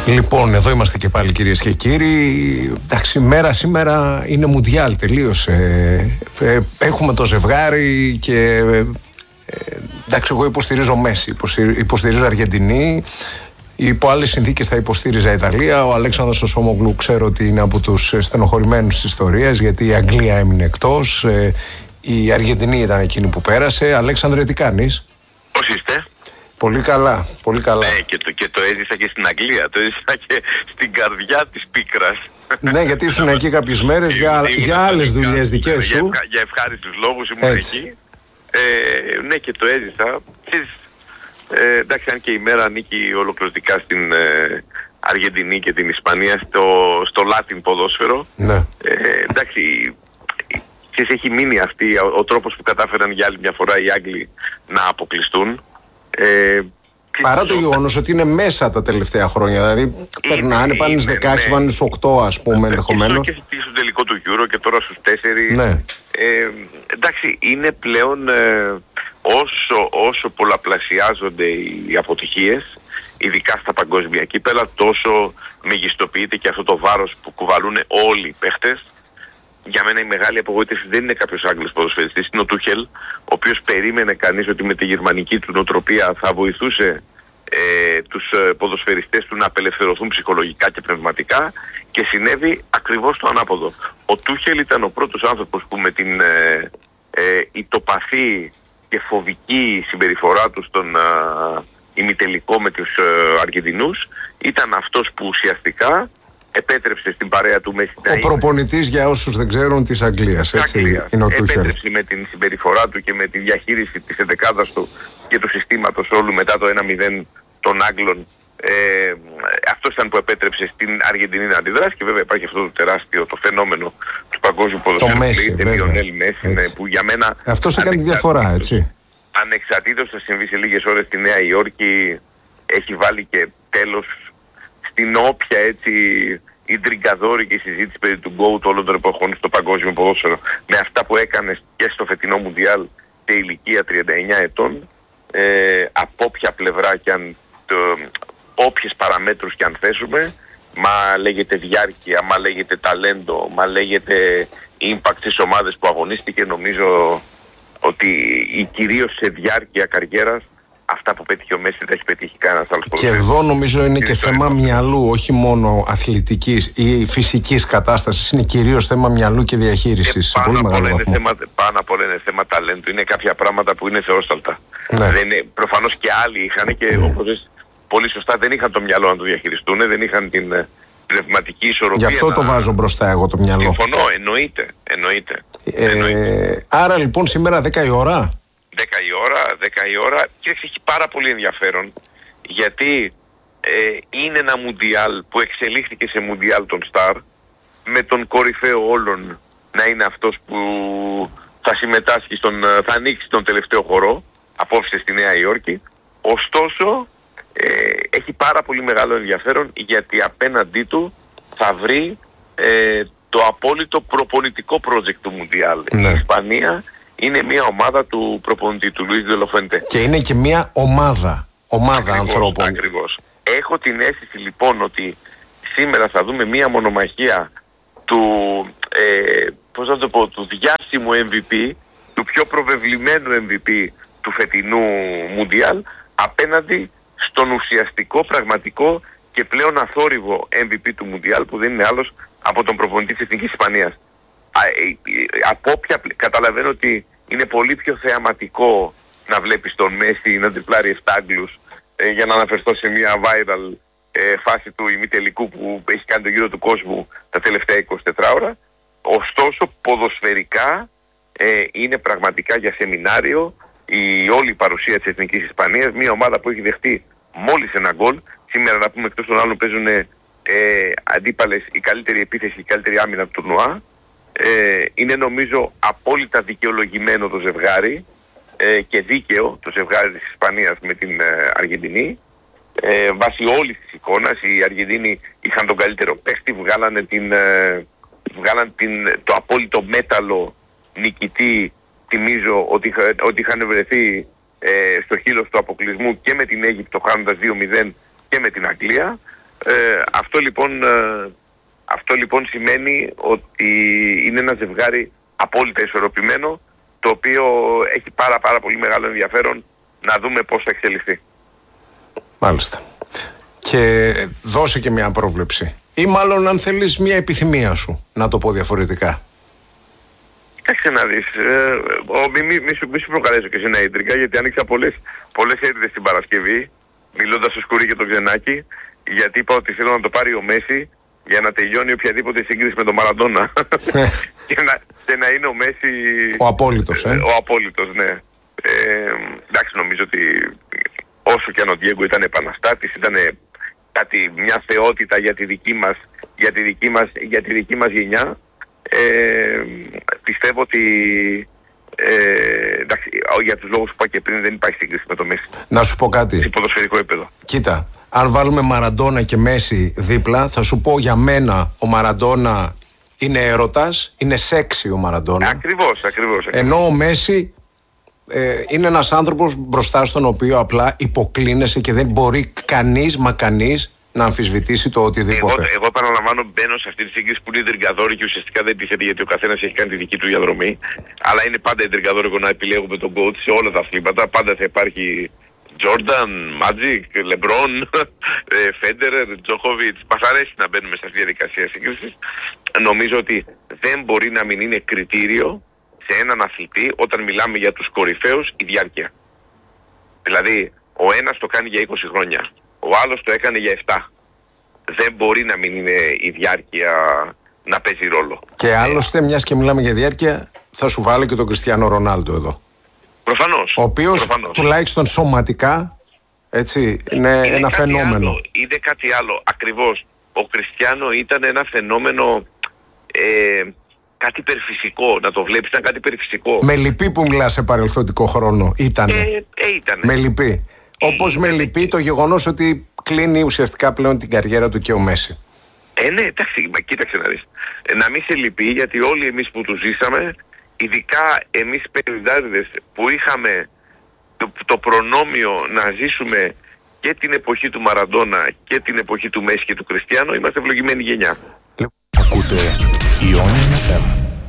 Λοιπόν, εδώ είμαστε και πάλι, κυρίες και κύριοι. Εντάξει, μέρα σήμερα είναι Μουντιάλ, τελείωσε. Έχουμε το ζευγάρι και εντάξει, εγώ υποστηρίζω Μέση, υποστηρίζω Αργεντινή. Υπό άλλες συνθήκες θα υποστήριζα Ιταλία. Ο Αλέξανδρος ο Σόμογλου ξέρω ότι είναι από τους στενοχωρημένους της ιστορίας, γιατί η Αγγλία έμεινε εκτός. Η Αργεντινή ήταν εκείνη που πέρασε. Αλέξανδρε, τι κάνεις? Πώς είστε? Πολύ καλά, πολύ καλά. Ναι, και το έζησα και στην Αγγλία, το έζησα και στην καρδιά της πίκρας. Ναι, γιατί ήσουν εκεί κάποιες μέρες για άλλες δουλειές δικές σου. Για ευχάριστους λόγους ήμουν εκεί. Ναι, και το έζησα. Εντάξει, αν και η μέρα ανήκει ολοκληρωτικά στην Αργεντινή και την Ισπανία, στο Latin ποδόσφαιρο. Ναι. Εντάξει, έχει μείνει αυτή ο τρόπος που κατάφεραν για άλλη μια φορά οι Άγγλοι να αποκλειστούν. Παρά το γεγονός ότι είναι μέσα τα τελευταία χρόνια, δηλαδή περνάνε, πάνε στις 16, πάνε στους 8 ας πούμε ενδεχομένως. Και στο τελικό του Euro και τώρα στους 4. Ναι. Εντάξει, είναι πλέον όσο πολλαπλασιάζονται οι αποτυχίες, ειδικά στα παγκόσμια κύπελα, τόσο μεγιστοποιείται και αυτό το βάρος που κουβαλούν όλοι οι παίχτες. Για μένα η μεγάλη απογοήτευση δεν είναι κάποιος Άγγλος ποδοσφαιριστής, είναι ο Τούχελ, ο οποίος περίμενε κανείς ότι με τη γερμανική του νοοτροπία θα βοηθούσε τους ποδοσφαιριστές του να απελευθερωθούν ψυχολογικά και πνευματικά, και συνέβη ακριβώς το ανάποδο. Ο Τούχελ ήταν ο πρώτος άνθρωπος που με την ητοπαθή και φοβική συμπεριφορά του στον ημιτελικό με τους Αργεντινούς ήταν αυτός που ουσιαστικά επέτρεψε στην παρέα του Μέση. Ο προπονητής, για όσους δεν ξέρουν, της Αγγλίας, έτσι είναι ο Τούχελ. Επέτρεψε με την συμπεριφορά του και με τη διαχείριση της εντεκάδας του και του συστήματος όλου μετά το 1-0 των Άγγλων. Αυτό ήταν που επέτρεψε στην Αργεντινή να αντιδράσει, και βέβαια υπάρχει αυτό το τεράστιο το φαινόμενο του παγκόσμιου ποδοσφαίρου, Λιονέλ Μέση, που για μένα αυτός έκανε τη διαφορά, έτσι. Ανεξαρτήτως θα συμβεί σε λίγες ώρες στη Νέα Υόρκη, έχει βάλει και τέλος στην όποια έτσι η τριγκαδόρικη συζήτηση περί του GOAT όλων των εποχών στο παγκόσμιο ποδόσφαιρο, με αυτά που έκανε και στο φετινό Μουντιάλ σε ηλικία 39 ετών, από όποια πλευρά και αν όποιες παραμέτρους και αν θέσουμε, μα λέγεται διάρκεια, μα λέγεται ταλέντο, μα λέγεται impact στις ομάδες που αγωνίστηκε, νομίζω ότι κυρίως σε διάρκεια καριέρας αυτά που πέτυχε ο Μέση δεν έχει πετύχει κανένας άλλος ποδοσφαιριστής. Και εδώ νομίζω είναι και θέμα μυαλού, όχι μόνο αθλητικής ή φυσικής κατάστασης, είναι κυρίως θέμα μυαλού και διαχείρισης. Πάνω απ' όλα είναι θέμα ταλέντου. Είναι κάποια πράγματα που είναι θεόσταλτα. Ναι. Προφανώς και άλλοι είχαν, και όπως πολύ σωστά δεν είχαν το μυαλό να το διαχειριστούν, δεν είχαν την πνευματική ισορροπία. Γι' αυτό το βάζω μπροστά εγώ το μυαλό. Συμφωνώ, εννοείται. Άρα λοιπόν σήμερα 10 η ώρα. 10 η ώρα και έχει πάρα πολύ ενδιαφέρον, γιατί είναι ένα Μουντιάλ που εξελίχθηκε σε Μουντιάλ των Σταρ, με τον κορυφαίο όλων να είναι αυτός που θα συμμετάσχει θα ανοίξει τον τελευταίο χορό απόψε στη Νέα Υόρκη. Ωστόσο έχει πάρα πολύ μεγάλο ενδιαφέρον, γιατί απέναντί του θα βρει το απόλυτο προπονητικό project του Μουντιάλ. Ναι. Η Ισπανία είναι μια ομάδα του προπονητή του Λουίς Ντελοφέντε. Και είναι και μια ομάδα ανθρώπων. Ακριβώς. Έχω την αίσθηση λοιπόν ότι σήμερα θα δούμε μια μονομαχία του, του διάσημου MVP, του πιο προβεβλημένου MVP του φετινού Μουντιάλ, απέναντι στον ουσιαστικό, πραγματικό και πλέον αθόρυβο MVP του Μουντιάλ, που δεν είναι άλλος από τον προπονητή της Εθνικής Ισπανίας. Από όποια καταλαβαίνω ότι είναι πολύ πιο θεαματικό να βλέπεις τον Μέση να τριπλάρει 7 Άγγλους, για να αναφερθώ σε μια viral φάση του ημιτελικού που έχει κάνει το γύρο του κόσμου τα τελευταία 24 ώρα. Ωστόσο ποδοσφαιρικά είναι πραγματικά για σεμινάριο η όλη παρουσία της Εθνικής Ισπανίας, μια ομάδα που έχει δεχτεί μόλις ένα γκολ. Σήμερα, να πούμε, εκτός των άλλων παίζουν αντίπαλες η καλύτερη επίθεση και η καλύτερη άμυνα του τουρνουά. Είναι νομίζω απόλυτα δικαιολογημένο το ζευγάρι, και δίκαιο το ζευγάρι της Ισπανίας με την Αργεντινή. Βάσει όλης της εικόνας, οι Αργεντίνοι είχαν τον καλύτερο παίχτη, βγάλανε το απόλυτο μέταλλο νικητή. Θυμίζω ότι είχαν βρεθεί στο χείλος του αποκλεισμού και με την Αίγυπτο χάνοντας 2-0 και με την Αγγλία. Αυτό λοιπόν σημαίνει ότι είναι ένα ζευγάρι απόλυτα ισορροπημένο, το οποίο έχει πάρα πολύ μεγάλο ενδιαφέρον να δούμε πώς θα εξελιχθεί. Μάλιστα. Και δώσε και μια πρόβλεψη. Ή μάλλον αν θέλεις μια επιθυμία σου, να το πω διαφορετικά. Κοίταξε να δεις, μη σου προκαλέσω και εσύ ένα ίντριγκα, γιατί άνοιξα πολλές έρηδες την Παρασκευή, μιλώντας στο Σκουρί και τον Ξενάκη, γιατί είπα ότι θέλω να το πάρει ο Μέση για να τελειώνει οποιαδήποτε σύγκριση με τον Μαραντόνα και να είναι ο Μέση ο απόλυτος. Ο απόλυτος, ναι. Εντάξει, νομίζω ότι όσο και αν ο Διέγκο ήταν επαναστάτης, ήταν μια θεότητα για τη δική μας γενιά. Πιστεύω ότι εντάξει, για τους λόγους που είπα και πριν δεν υπάρχει σύγκριση με το Μέση. Να σου πω κάτι. Σε ποδοσφαιρικό επίπεδο. Κοίτα, αν βάλουμε Μαραντόνα και Μέση δίπλα, θα σου πω για μένα ο Μαραντόνα είναι έρωτας, είναι σεξι ο Μαραντόνα. Ακριβώς. Ενώ ο Μέση είναι ένας άνθρωπος μπροστά στον οποίο απλά υποκλίνεσαι και δεν μπορεί κανείς να αμφισβητήσει το οτιδήποτε. Εγώ επαναλαμβάνω, μπαίνω σε αυτή τη σύγκριση που είναι τριγκαδόρικη και ουσιαστικά δεν τίθεται, γιατί ο καθένας έχει κάνει τη δική του διαδρομή. Αλλά είναι πάντα τριγκαδόρικο να επιλέγουμε τον coach σε όλα τα αθλήματα. Πάντα θα υπάρχει Jordan, Magic, LeBron, Federer, Djokovic. Μας αρέσει να μπαίνουμε σε αυτή τη διαδικασία σύγκρισης. Νομίζω ότι δεν μπορεί να μην είναι κριτήριο σε έναν αθλητή, όταν μιλάμε για τους κορυφαίους, η διάρκεια. Δηλαδή, ο ένας το κάνει για 20 χρόνια. Ο άλλος το έκανε για 7. Δεν μπορεί να μην είναι η διάρκεια να παίζει ρόλο. Και άλλωστε, μιας και μιλάμε για διάρκεια, θα σου βάλω και τον Κριστιάνο Ρονάλντο εδώ. Προφανώς. Ο οποίος τουλάχιστον σωματικά, έτσι, είναι ένα φαινόμενο. Είναι κάτι άλλο. Ακριβώς. Ο Κριστιάνο ήταν ένα φαινόμενο, κάτι υπερφυσικό. Να το βλέπεις, ήταν κάτι υπερφυσικό. Με λυπεί που μιλάς σε παρελθοντικό χρόνο. Ήτανε. Με λυπεί. Όπως με λυπεί το γεγονός ότι κλείνει ουσιαστικά πλέον την καριέρα του και ο Μέση. Ναι, εντάξει, κοίταξε να δεις. Να μην σε λυπεί, γιατί όλοι εμείς που του ζήσαμε, ειδικά εμείς πενηντάριδες που είχαμε το προνόμιο να ζήσουμε και την εποχή του Μαραντόνα και την εποχή του Μέση και του Κριστιάνο, είμαστε ευλογημένη γενιά. Ακούτε Ιόνες